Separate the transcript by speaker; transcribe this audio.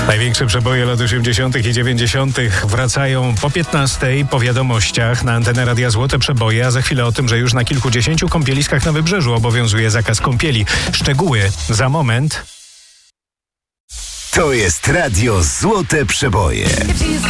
Speaker 1: Największe przeboje lat 80. i 90. wracają po 15 po wiadomościach na antenę Radia Złote Przeboje, a za chwilę o tym, że już na kilkudziesięciu kąpieliskach na Wybrzeżu obowiązuje zakaz kąpieli. Szczegóły za moment.
Speaker 2: To jest Radio Złote Przeboje.